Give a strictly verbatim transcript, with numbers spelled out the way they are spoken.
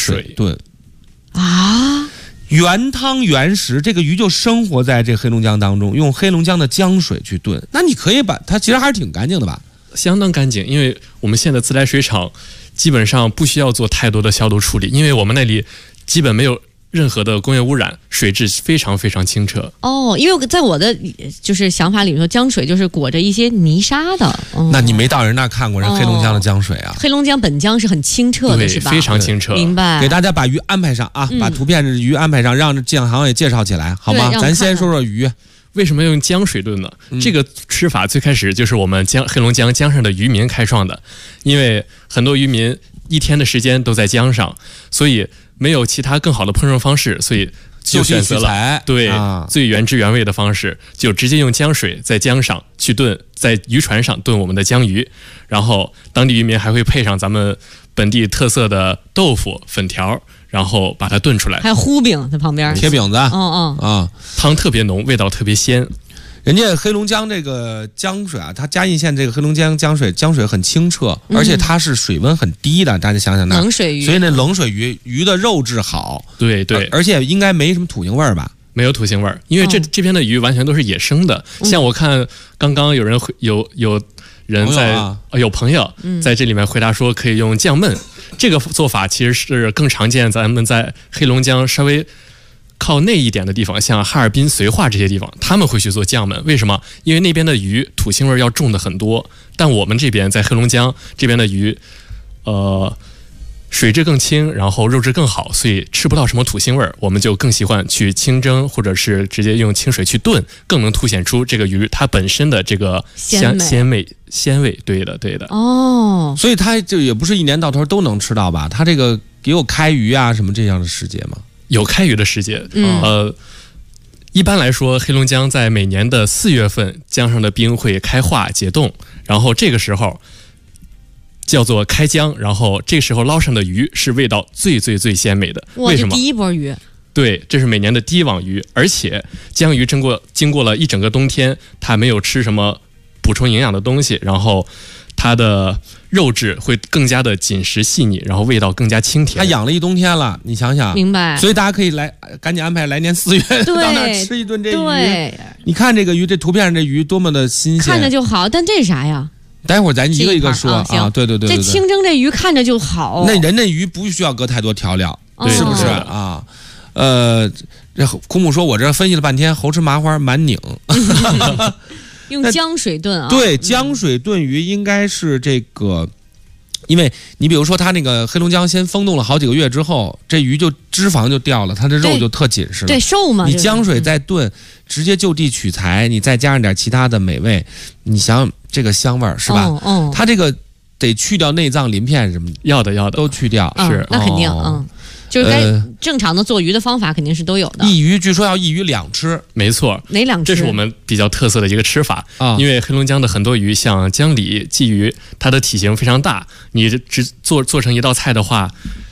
水炖啊。 原汤原食，这个鱼就生活在这黑龙江当中，用黑龙江的江水去炖。那你可以把它其实还是挺干净的吧？ 相当干净，因为我们现在自来水厂基本上不需要做太多的消毒处理，因为我们那里基本没有任何的工业污染，水质非常非常清澈。 哦，因为在我的就是想法里头，江水就是裹着一些泥沙的。哦、 那你没到人那看过人黑龙江的江水啊？ 黑龙江本江是很清澈的，是吧？ 非常清澈。 明白。 给大家把鱼安排上啊，嗯、把图片鱼安排上，让建行也介绍起来，好吗？咱先说说鱼。 为什么用江水炖呢？嗯、这个吃法最开始就是我们江黑龙江江上的渔民开创的，因为很多渔民一天的时间都在江上，所以没有其他更好的烹饪方式，所以就选择了对、啊、最原汁原味的方式，就直接用江水在江上去炖，在渔船上炖我们的江鱼，然后当地渔民还会配上咱们本地特色的豆腐粉条，然后把它炖出来， 还有糊饼在旁边， 铁饼子， 嗯嗯啊， 汤特别浓，味道特别鲜。 人家黑龙江这个江水啊，它嘉义县这个黑龙江江水，江水很清澈， 嗯、 而且它是水温很低的，大家想想那冷水鱼， 所以那冷水鱼鱼的肉质好， 对对， 而且应该没什么土腥味儿吧？ 没有土腥味儿，因为这、哦、这边的鱼完全都是野生的。嗯、像我看刚刚有人有有人在、 啊、 有朋友在这里面回答说可以用酱焖，嗯、这个做法其实是更常见，咱们在黑龙江稍微靠内一点的地方，像哈尔滨、绥化这些地方，他们会去做酱焖。为什么？因为那边的鱼土腥味要重的很多，但我们这边在黑龙江这边的鱼，呃，水质更清，然后肉质更好，所以吃不到什么土腥味儿。我们就更喜欢去清蒸，或者是直接用清水去炖，更能凸显出这个鱼它本身的这个香鲜味、鲜味。对的，对的。 哦， 所以它就也不是一年到头都能吃到吧？它这个也有开鱼啊什么这样的时节吗？ 有开鱼的时节， 嗯、 呃，一般来说，黑龙江在每年的四月份，江上的冰会开化解冻，然后这个时候叫做开江，然后这时候捞上的鱼是味道最最最鲜美的。为什么？ 第一波鱼。 对，这是每年的第一网鱼，而且江鱼经过经过了一整个冬天，它没有吃什么补充营养的东西，然后它的肉质会更加的紧实细腻，然后味道更加清甜。 它养了一冬天了，你想想， 明白？ 所以大家可以来赶紧安排来年四月到那儿吃一顿这鱼。 对， 你看这个鱼，这图片上这鱼多么的新鲜， 看着就好。但这是啥呀？ 待会儿咱一个一个说啊。 啊对对对对对， 这清蒸这鱼看着就好。 那人那鱼不需要搁太多调料， 哦、 是不是啊？呃，这苦母说，我这分析了半天，猴吃麻花蛮拧。 用江水炖啊？ 对，江水炖鱼应该是这个，因为你比如说它那个黑龙江先风冻了好几个月之后，这鱼就脂肪就掉了，它的肉就特紧实了。 对，瘦嘛。 你江水再炖，直接就地取材，你再加上点其他的美味，你想想这个香味儿是吧？ 哦哦、 它这个得去掉内脏、鳞片什么， 要的要的都去掉。 嗯、 是， 那肯定， 哦、 嗯。就是该正常的做鱼的方法肯定是都有的。 一鱼据说要一鱼两吃， 没错。 哪两吃？ 这是我们比较特色的一个吃法啊。因为黑龙江的很多鱼，像江鲤、鲫鱼，它的体型非常大，你只做做成一道菜的话，